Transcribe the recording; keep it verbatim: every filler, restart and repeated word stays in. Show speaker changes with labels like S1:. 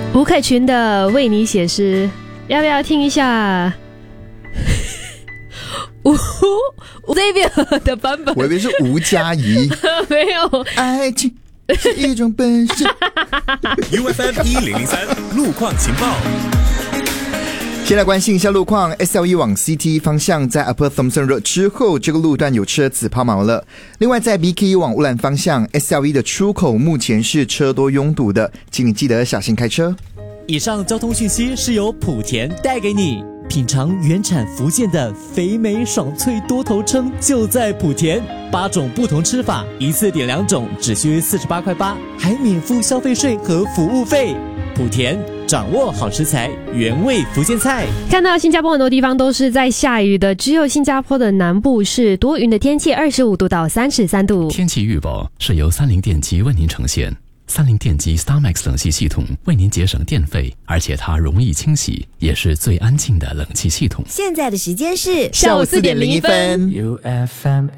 S1: 吴凯群的为你写诗，要不要听一下吴吴这边的版本？
S2: 我以为是吴佳怡。
S1: 没有，
S2: 爱情是一种本事。
S3: U F M 一零零三路况情报。
S2: 先来关心一下路况 ，S L E 往 C T 方向在 Upper Thomson Road 之后，这个路段有车子抛锚了。另外，在 B K E 往乌兰方向 ，S L E 的出口目前是车多拥堵的，请你记得小心开车。
S4: 以上交通讯息是由莆田带给你。品尝原产福建的肥美爽脆多头称就在莆田，八种不同吃法，一次点两种，只需四十八块八，还免付消费税和服务费。莆田掌握好食材，原味福建菜。
S1: 看到新加坡很多地方都是在下雨的，只有新加坡的南部是多云的天气，二十五度到三十三度。
S5: 天气预报是由三菱电机为您呈现。三菱电机 StarMax 冷气系统为您节省电费，而且它容易清洗，也是最安静的冷气系统。
S6: 现在的时间是
S2: 下午四点零一分。
S7: U F M